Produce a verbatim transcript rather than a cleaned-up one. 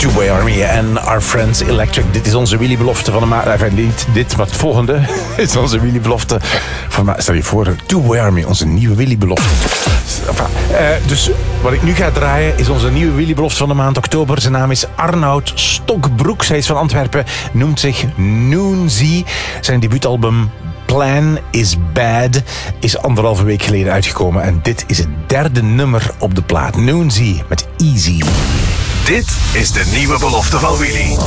Two-Way Army en Our Friends Electric. Dit is onze Willy-belofte van de maand. Enfin, niet dit, maar het volgende is onze Willy-belofte van de maand. Stel je voor, Two-Way Army, onze nieuwe Willy-belofte. Enfin, uh, dus wat ik nu ga draaien is onze nieuwe Willy-belofte van de maand oktober. Zijn naam is Arnoud Stokbroeks. Hij is van Antwerpen, noemt zich Noonzie. Zijn debuutalbum Plan is Bad is anderhalve week geleden uitgekomen. En dit is het derde nummer op de plaat. Noonzie met Easy. Dit is de nieuwe belofte van Willy.